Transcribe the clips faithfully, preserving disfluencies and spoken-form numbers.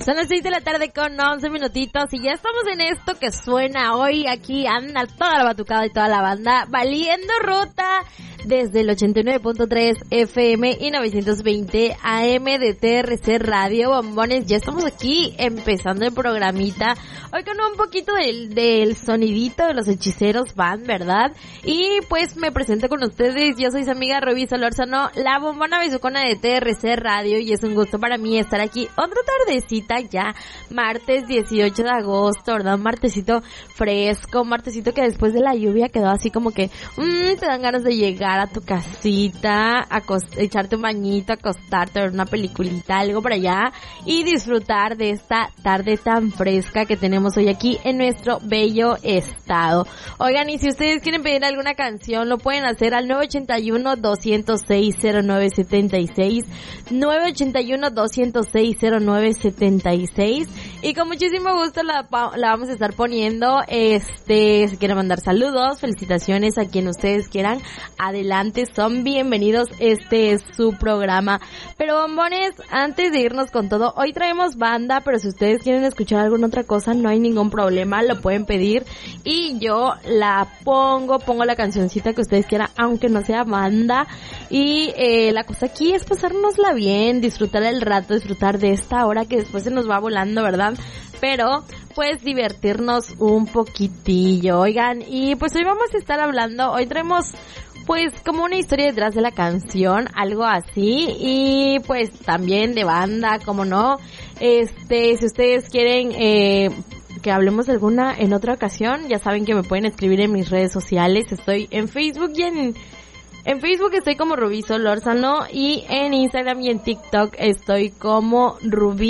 Son las seis de la tarde con once minutitos y ya estamos en esto que suena hoy. Aquí anda toda la batucada y toda la banda valiendo ruta desde el ochenta y nueve punto tres F M y novecientos veinte A M de T R C Radio. Bombones, ya estamos aquí empezando el programita. Hoy con un poquito del, del sonidito de los hechiceros van, ¿verdad? Y pues me presento con ustedes. Yo soy su amiga Rubí Solórzano, la bombona besucona de T R C Radio, y es un gusto para mí estar aquí otra tardecita ya, martes dieciocho de agosto, ¿verdad? Un martesito fresco, un martesito que después de la lluvia quedó así como que mmm, te dan ganas de llegar a tu casita, acost- echarte un bañito, acostarte, ver una peliculita, algo por allá y disfrutar de esta tarde tan fresca que tenemos hoy aquí en nuestro bello estado. Oigan, y si ustedes quieren pedir alguna canción, lo pueden hacer al nueve ocho uno, dos cero seis, cero nueve siete seis, nueve ocho uno, dos cero seis, cero nueve siete seis, y con muchísimo gusto la, la vamos a estar poniendo. Este, si quieren mandar saludos, felicitaciones a quien ustedes quieran, adelante, son bienvenidos, este es su programa. Pero bombones, antes de irnos con todo, hoy traemos banda, pero si ustedes quieren escuchar alguna otra cosa, no hay ningún problema, lo pueden pedir y yo la pongo, pongo la cancioncita que ustedes quieran, aunque no sea banda. Y eh, la cosa aquí es pasárnosla bien, disfrutar el rato, disfrutar de esta hora que después se nos va volando, ¿verdad? Pero pues divertirnos un poquitillo. Oigan, y pues hoy vamos a estar hablando, hoy traemos pues como una historia detrás de la canción, algo así, y pues también de banda, como no. Este, si ustedes quieren eh que hablemos de alguna en otra ocasión, ya saben que me pueden escribir en mis redes sociales. Estoy en Facebook y en En Facebook estoy como Rubí Solórzano, y en Instagram y en TikTok estoy como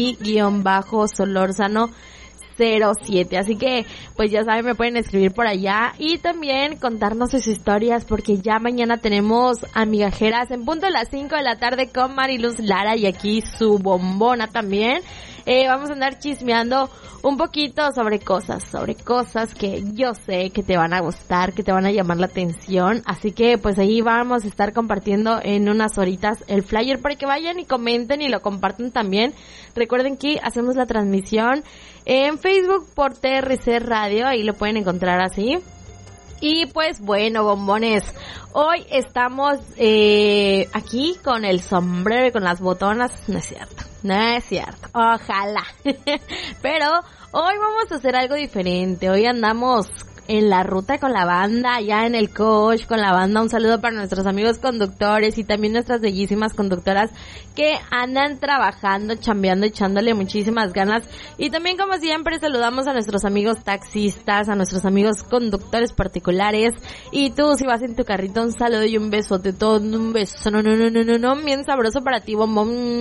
Rubí-Solórzano cero siete. Así que, pues ya saben, me pueden escribir por allá y también contarnos sus historias, porque ya mañana tenemos amigajeras en punto de las cinco de la tarde con Mariluz Lara y aquí su bombona también. Eh, vamos a andar chismeando un poquito sobre cosas, sobre cosas que yo sé que te van a gustar, que te van a llamar la atención. Así que pues ahí vamos a estar compartiendo en unas horitas el flyer para que vayan y comenten y lo compartan también. Recuerden que hacemos la transmisión en Facebook por T R C Radio, ahí lo pueden encontrar así. Y pues bueno, bombones, hoy estamos eh, aquí con el sombrero y con las botonas. No es cierto, no es cierto, ojalá. Pero hoy vamos a hacer algo diferente. Hoy andamos en la ruta con la banda, ya en el coach con la banda. Un saludo para nuestros amigos conductores y también nuestras bellísimas conductoras que andan trabajando, chambeando, echándole muchísimas ganas. Y también, como siempre, saludamos a nuestros amigos taxistas, a nuestros amigos conductores particulares. Y tú, si vas en tu carrito, un saludo y un besote, todo un beso, no, no, no, no, no, no, bien sabroso para ti, bombón.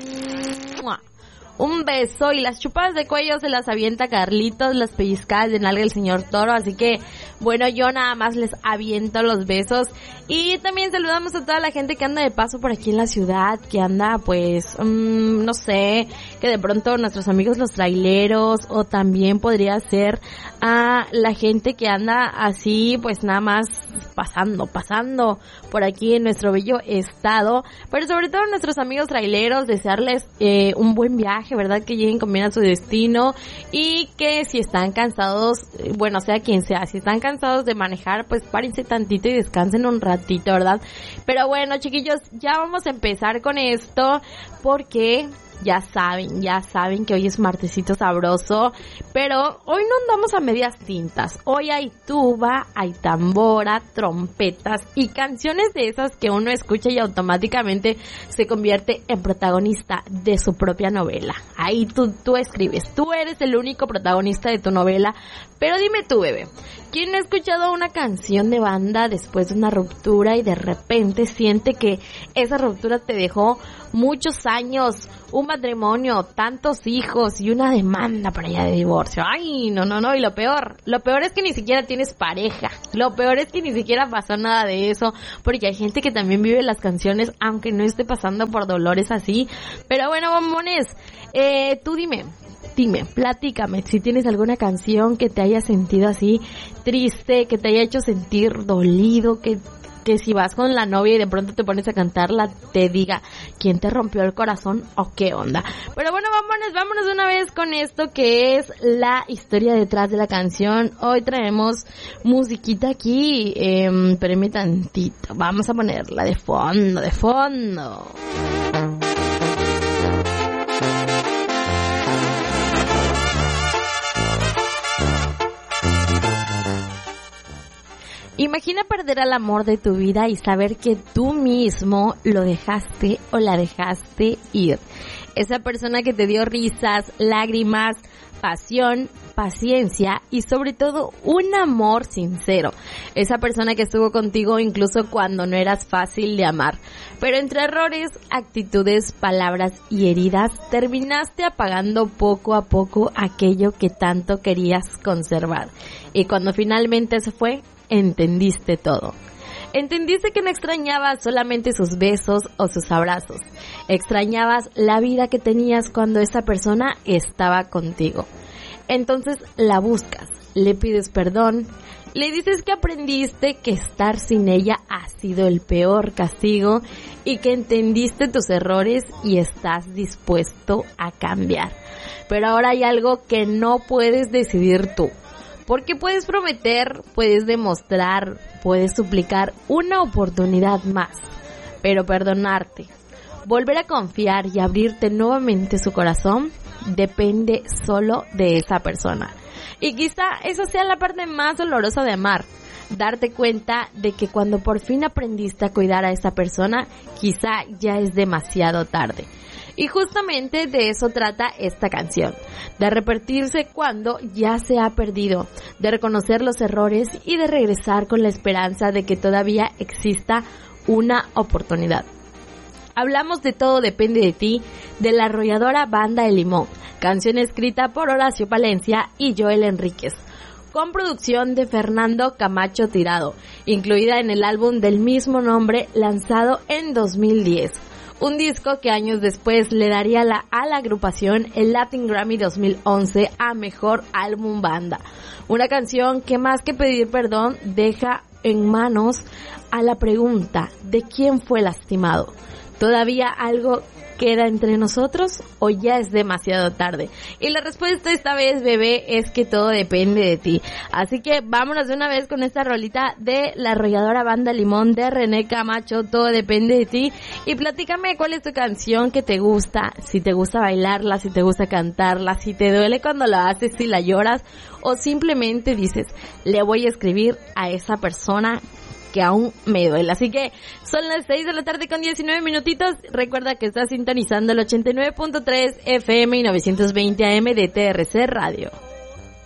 Un beso, y las chupadas de cuello se las avienta Carlitos, las pellizcadas de nalga el señor Toro. Así que, bueno, yo nada más les aviento los besos. Y también saludamos a toda la gente que anda de paso por aquí en la ciudad, que anda pues, mmm, no sé, que de pronto nuestros amigos los traileros, o también podría ser a la gente que anda así pues nada más pasando, pasando por aquí en nuestro bello estado. Pero sobre todo a nuestros amigos traileros, desearles eh, un buen viaje, ¿verdad? Que lleguen con bien a su destino, y que si están cansados, bueno, sea quien sea, si están cansados de manejar, pues párense tantito y descansen un ratito, ¿verdad? Pero bueno, chiquillos, ya vamos a empezar con esto, porque ya saben, ya saben que hoy es martesito sabroso, pero hoy no andamos a medias tintas. Hoy hay tuba, hay tambora, trompetas y canciones de esas que uno escucha y automáticamente se convierte en protagonista de su propia novela. Ahí tú, tú escribes, tú eres el único protagonista de tu novela. Pero dime tú, bebé, ¿quién ha escuchado una canción de banda después de una ruptura y de repente siente que esa ruptura te dejó muchos años, un matrimonio, tantos hijos y una demanda por allá de divorcio? Ay, no, no, no, y lo peor, lo peor es que ni siquiera tienes pareja, lo peor es que ni siquiera pasó nada de eso, porque hay gente que también vive las canciones aunque no esté pasando por dolores así. Pero bueno, bombones, eh, tú dime, dime, platícame si tienes alguna canción que te haya sentido así triste, que te haya hecho sentir dolido, que que si vas con la novia y de pronto te pones a cantarla, te diga quién te rompió el corazón o qué onda. Pero bueno, vámonos, vámonos de una vez con esto que es la historia detrás de la canción. Hoy traemos musiquita aquí, eh, espérenme tantito, vamos a ponerla de fondo, de fondo. Imagina perder al amor de tu vida y saber que tú mismo lo dejaste o la dejaste ir. Esa persona que te dio risas, lágrimas, pasión, paciencia y sobre todo un amor sincero. Esa persona que estuvo contigo incluso cuando no eras fácil de amar. Pero entre errores, actitudes, palabras y heridas, terminaste apagando poco a poco aquello que tanto querías conservar. Y cuando finalmente se fue, entendiste todo. Entendiste que no extrañabas solamente sus besos o sus abrazos. Extrañabas la vida que tenías cuando esa persona estaba contigo. Entonces la buscas, le pides perdón, le dices que aprendiste que estar sin ella ha sido el peor castigo y que entendiste tus errores y estás dispuesto a cambiar. Pero ahora hay algo que no puedes decidir tú. Porque puedes prometer, puedes demostrar, puedes suplicar una oportunidad más, pero perdonarte, volver a confiar y abrirte nuevamente su corazón, depende solo de esa persona. Y quizá esa sea la parte más dolorosa de amar, darte cuenta de que cuando por fin aprendiste a cuidar a esa persona, quizá ya es demasiado tarde. Y justamente de eso trata esta canción, de arrepentirse cuando ya se ha perdido, de reconocer los errores y de regresar con la esperanza de que todavía exista una oportunidad. Hablamos de Todo Depende de Ti, de la arrolladora Banda El Limón, canción escrita por Horacio Palencia y Joel Enríquez, con producción de Fernando Camacho Tirado, incluida en el álbum del mismo nombre lanzado en dos mil diez. Un disco que años después le daría la, a la agrupación el Latin Grammy dos mil once a Mejor Álbum Banda. Una canción que más que pedir perdón deja en manos a la pregunta de quién fue lastimado. ¿Todavía algo queda entre nosotros o ya es demasiado tarde? Y la respuesta esta vez, bebé, es que todo depende de ti. Así que vámonos de una vez con esta rolita de la arrolladora Banda Limón de René Camacho, Todo Depende de Ti. Y platícame cuál es tu canción que te gusta, si te gusta bailarla, si te gusta cantarla, si te duele cuando la haces, si la lloras o simplemente dices, le voy a escribir a esa persona que aún me duele. Así que son las seis de la tarde con diecinueve minutitos. Recuerda que estás sintonizando el ochenta y nueve punto tres F M y novecientos veinte A M de T R C Radio.